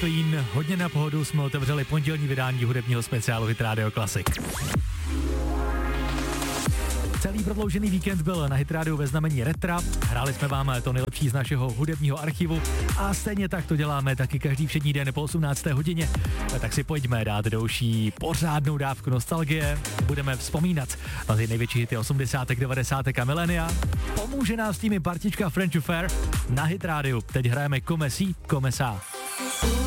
Clean. Hodně na pohodu jsme otevřeli pondělní vydání hudebního speciálu Hit Radio Classic. Celý prodloužený víkend byl na Hit Radio ve znamení retra. Hráli jsme vám to nejlepší z našeho hudebního archivu a stejně tak to děláme taky každý všední den po 18. hodině. Tak si pojďme dát další pořádnou dávku nostalgie. Budeme vzpomínat na ty největší hity 80., 90. a milénia. Pomůže nás tím partička French Affair na Hit Radio. Teď hrajeme Come Si, Come Sa.